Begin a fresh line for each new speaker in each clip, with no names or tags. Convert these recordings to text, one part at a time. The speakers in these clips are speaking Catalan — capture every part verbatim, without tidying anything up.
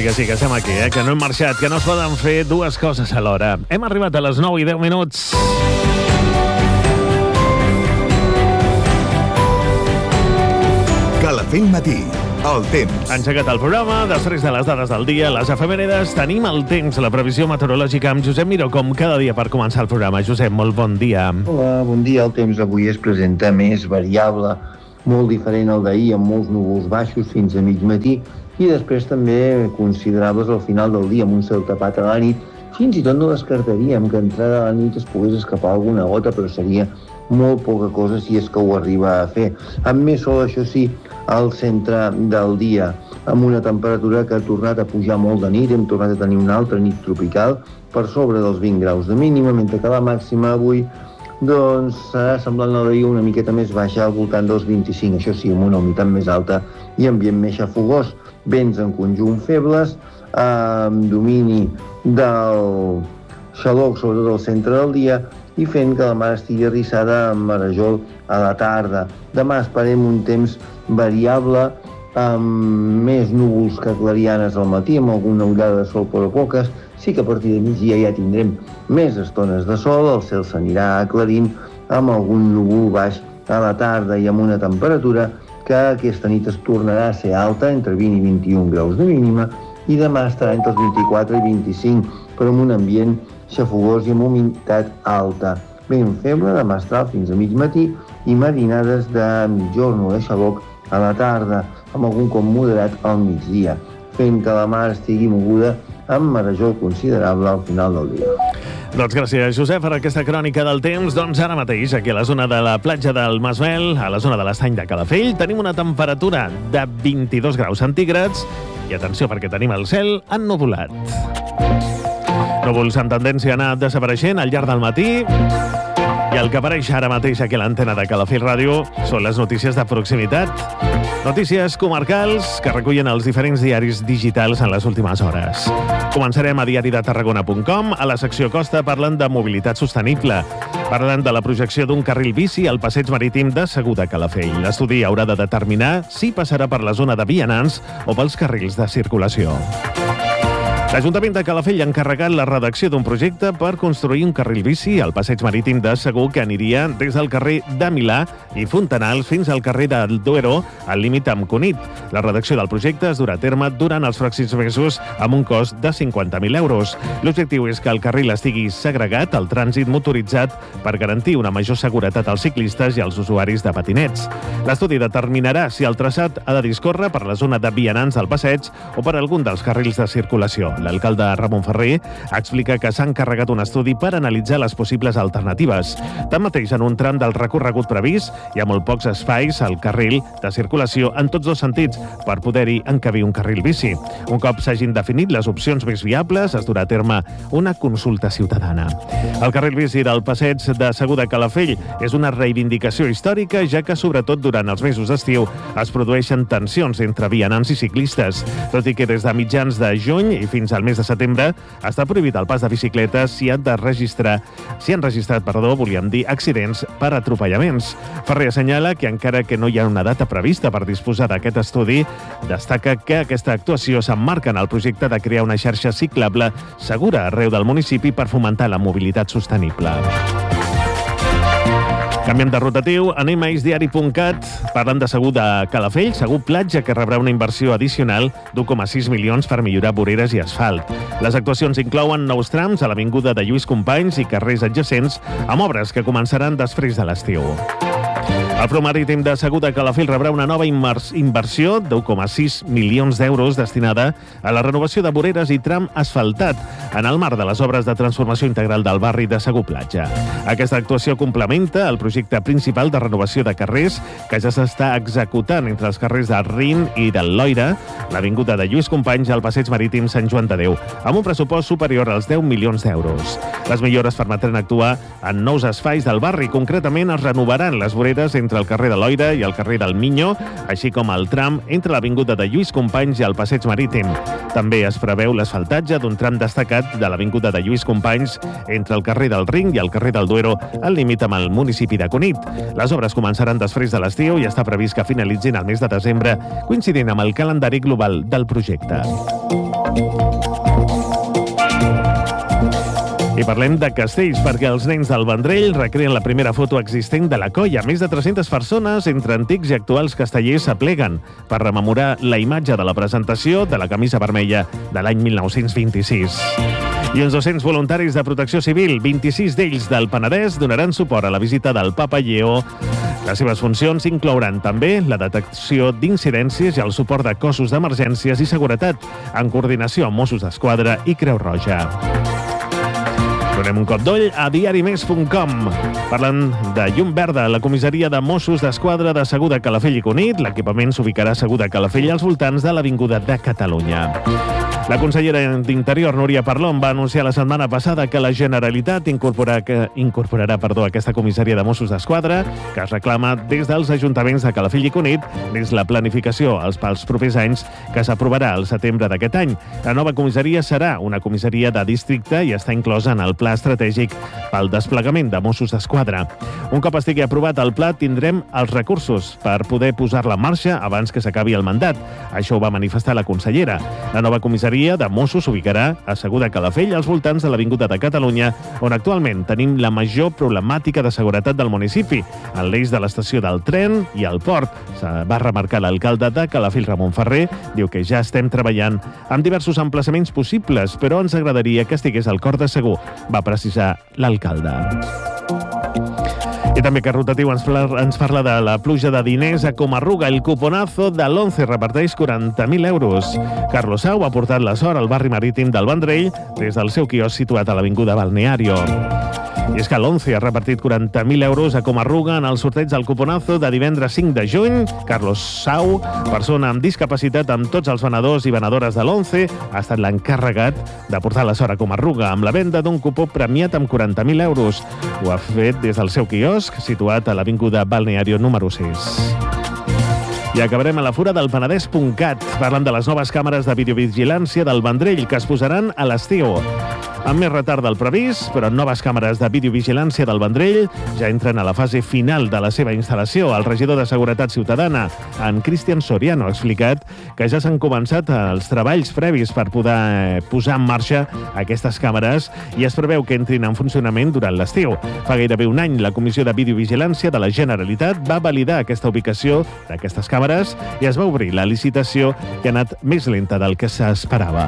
sí, que sí, que estem aquí, eh? Que no hem marxat, que no es poden fer dues coses alhora. Hem arribat a les nou i deu minuts.
Calafell Matí, el temps.
Ha engegat el programa, després de les dades del dia, les efemèrides, tenim el temps, la previsió meteorològica amb Josep Miró, com cada dia per començar el programa. Josep, molt bon dia.
Hola, bon dia. El temps avui es presenta més variable, molt diferent al d'ahir, amb molts núvols baixos fins a mig matí, i després també considerables al final del dia, amb un cel tapat a la nit. Fins i tot no descartaríem que entrada a la nit es pogués escapar alguna gota, però seria molt poca cosa si és que ho arriba a fer. Amb més sol, això sí, al centre del dia, amb una temperatura que ha tornat a pujar molt de nit, hem tornat a tenir una altra nit tropical per sobre dels vint graus de mínima, mentre que la màxima avui doncs serà semblant a d'ahir, una miqueta més baixa, al voltant dels vint-i-cinc, això sí, amb una humitat més alta i ambient més xafogós. Vents en conjunt febles, amb domini del xaloc, sobretot al centre del dia, i fent que la mar estigui arrissada amb marejol a la tarda. Demà esperem un temps variable, amb més núvols que clarianes al matí, amb alguna ullada de sol però poques. Sí que a partir de migdia ja tindrem més estones de sol, el cel s'anirà aclarint amb algun núvol baix a la tarda i amb una temperatura que aquesta nit es tornarà a ser alta, entre vint i vint-i-un graus de mínima, i demà estarà entre els vint-i-quatre i vint-i-cinc, però amb un ambient xafogós i amb humitat alta. Ben feble, demà estarà fins a mig matí, i marinades de mitjorn o de xaloc a la tarda, amb algun com moderat al migdia, fent que la mar estigui moguda amb marejol considerable al final del dia.
Doncs gràcies, Josep, per aquesta crònica del temps. Doncs ara mateix, aquí a la zona de la platja del Masvel, a la zona de l'estany de Calafell, tenim una temperatura de vint-i-dos graus centígrads i atenció perquè tenim el cel ennuvolat. Núvols amb tendència a anar desapareixent al llarg del matí, i el que apareix ara mateix aquí a l'antena de Calafell Ràdio són les notícies de proximitat. Notícies comarcals que recullen els diferents diaris digitals en les últimes hores. Començarem a diari de tarragona punt com. A la secció Costa parlen de mobilitat sostenible. Parlen de la projecció d'un carril bici al passeig marítim de Segur de Calafell. L'estudi haurà de determinar si passarà per la zona de vianants o pels carrils de circulació. L'Ajuntament de Calafell ha encarregat la redacció d'un projecte per construir un carril bici al passeig marítim de Segur que aniria des del carrer de Milà i Fontanals fins al carrer del Duero, al límit amb Cunit. La redacció del projecte es durà a terme durant els pròxims mesos amb un cost de cinquanta mil euros. L'objectiu és que el carril estigui segregat al trànsit motoritzat per garantir una major seguretat als ciclistes i als usuaris de patinets. L'estudi determinarà si el traçat ha de discórrer per la zona de vianants del passeig o per algun dels carrils de circulació. L'alcalde Ramon Ferrer explica que s'ha encarregat un estudi per analitzar les possibles alternatives. Tanmateix, en un tram del recorregut previst hi ha molt pocs espais al carril de circulació en tots dos sentits per poder-hi encabir un carril bici. Un cop s'hagin definit les opcions més viables, es durà a terme una consulta ciutadana. El carril bici del passeig de Segur de Calafell és una reivindicació històrica, ja que sobretot durant els mesos d'estiu es produeixen tensions entre vianants i ciclistes, tot i que des de mitjans de juny i fins al mes de setembre està prohibit el pas de bicicletes si han de registrar, si han registrat, perdó, volíem dir, accidents per atropellaments. Ferrer assenyala que encara que no hi ha una data prevista per disposar d'aquest estudi, destaca que aquesta actuació s'emmarca en el projecte de crear una xarxa ciclable segura arreu del municipi per fomentar la mobilitat sostenible. Canviem de rotatiu, anem a isdiari punt cat. Parlen de Segur de Calafell, Segur Platja, que rebrà una inversió addicional d'un coma sis milions per millorar voreres i asfalt. Les actuacions inclouen nous trams a l'avinguda de Lluís Companys i carrers adjacents, amb obres que començaran després de l'estiu. El Front Marítim de Segur de Calafell rebrà una nova inversió d'un coma sis milions d'euros destinada a la renovació de voreres i tram asfaltat en el marc de les obres de transformació integral del barri de Segur Platja. Aquesta actuació complementa el projecte principal de renovació de carrers que ja s'està executant entre els carrers del Rin i del Loira, l'avinguda de Lluís Companys i el passeig marítim Sant Joan de Déu, amb un pressupost superior als deu milions d'euros. Les millores permetran actuar en nous espais del barri. Concretament, es renovaran les voreres entre el carrer de Loira i el carrer del Miño, així com el tram entre l'avinguda de Lluís Companys i el passeig marítim. També es preveu l'asfaltatge d'un tram destacat de l'avinguda de Lluís Companys entre el carrer del Ring i el carrer del Duero, al límit amb el municipi de Cunit. Les obres començaran després de l'estiu i està previst que finalitzin el mes de desembre, coincidint amb el calendari global del projecte. I parlem de castells, perquè els nens del Vendrell recreen la primera foto existent de la colla. Més de tres-centes persones, entre antics i actuals castellers, s'apleguen per rememorar la imatge de la presentació de la camisa vermella de l'any mil nou-cents vint-i-sis. I uns dos-cents voluntaris de protecció civil, vint-i-sis d'ells del Penedès, donaran suport a la visita del Papa Lleó. Les seves funcions inclouran també la detecció d'incidències i el suport de cossos d'emergències i seguretat, en coordinació amb Mossos d'Esquadra i Creu Roja. Donem un cop d'ull a diari més punt com. Parlen de llum verda a la comissaria de Mossos d'Esquadra de Segur de Calafell i Cunit. L'equipament s'ubicarà a Segur de Calafell als voltants de l'Avinguda de Catalunya. La consellera d'Interior, Núria Parlon, va anunciar la setmana passada que la Generalitat incorporarà, que incorporarà perdó, aquesta comissaria de Mossos d'Esquadra, que es reclama des dels ajuntaments de Calafell i Cunit, des la planificació als, pels propers anys, que s'aprovarà al setembre d'aquest any. La nova comissaria serà una comissaria de districte i està inclosa en el Pla Estratègic pel desplegament de Mossos d'Esquadra. Un cop estigui aprovat el pla, tindrem els recursos per poder posar-la en marxa abans que s'acabi el mandat. Això ho va manifestar la consellera. La nova comissaria de Mossos s'ubicarà a Segur de Calafell, als voltants de l'Avinguda de Catalunya, on actualment tenim la major problemàtica de seguretat del municipi, en l'eix de l'estació del tren i el port. Se va remarcar l'alcalde de Calafell, Ramon Ferrer, diu que ja estem treballant amb diversos emplaçaments possibles, però ens agradaria que estigués al cor de Segur, va precisar l'alcalde. I també que Rotatiu ens, ens parla de la pluja de diners a Comarruga. El cuponazo de l'Once reparteix quaranta mil euros. Carlos Sau ha portat la sort al barri marítim del Vendrell des del seu quiosc situat a l'Avinguda Balneario. I és que l'Once ha repartit quaranta mil euros a Comarruga en el sorteig del cuponazo de divendres cinc de juny. Carlos Sau, persona amb discapacitat amb tots els venedors i venedores de l'Once, ha estat l'encarregat de portar la sort a Comarruga amb la venda d'un cupó premiat amb quaranta mil euros. Ho ha fet des del seu quiosc, situat a l'Avinguda Balneario número sis. I acabarem a la fura del Penedès punt cat. Parlen de les noves càmeres de videovigilància del Vendrell que es posaran a l'estiu. Amb més retard del previst, però noves càmeres de videovigilància del Vendrell ja entren a la fase final de la seva instal·lació. El regidor de Seguretat Ciutadana, en Cristian Soriano, ha explicat que ja s'han començat els treballs previs per poder posar en marxa aquestes càmeres i es preveu que entrin en funcionament durant l'estiu. Fa gairebé un any, la Comissió de Videovigilància de la Generalitat va validar aquesta ubicació d'aquestes càmeres i es va obrir la licitació, que ha anat més lenta del que s'esperava.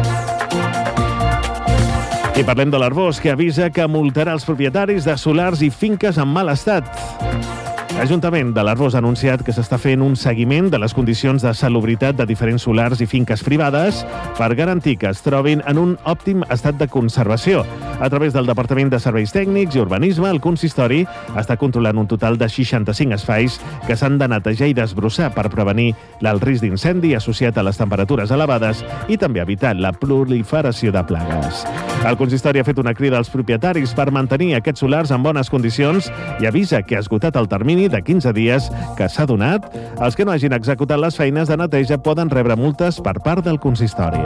I parlem de l'Arboç, que avisa que multarà els propietaris de solars i finques en mal estat. L'Ajuntament de l'Arboç ha anunciat que s'està fent un seguiment de les condicions de salubritat de diferents solars i finques privades per garantir que es trobin en un òptim estat de conservació. A través del Departament de Serveis Tècnics i Urbanisme, el consistori està controlant un total de seixanta-cinc espais que s'han de netejar i desbrossar per prevenir el risc d'incendi associat a les temperatures elevades i també evitar la proliferació de plagues. El consistori ha fet una crida als propietaris per mantenir aquests solars en bones condicions i avisa que ha esgotat el termini de quinze dies que s'ha donat. Els que no hagin executat les feines de neteja poden rebre multes per part del consistori.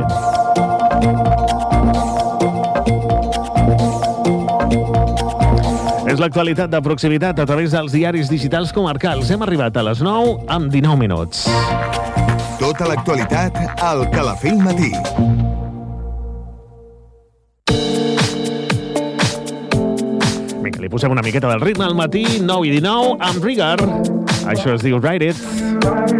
És l'actualitat de proximitat a través dels diaris digitals comarcals. Hem arribat a les nou amb dinou minuts.
Tota l'actualitat al Calafell Matí.
Vinga, li posem una miqueta del ritme al matí, nou i dinou, amb Rigor. Això es diu Ride It.